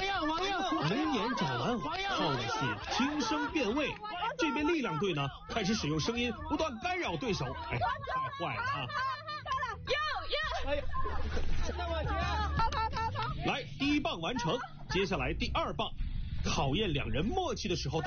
人眼转完好的是听声辨位。这边力量队呢，开始使用声音不断干扰对手。哎呀，太坏了啊！ 哎呀，那我来，第1棒完成，接下来第2棒，考验两人默契的时候到。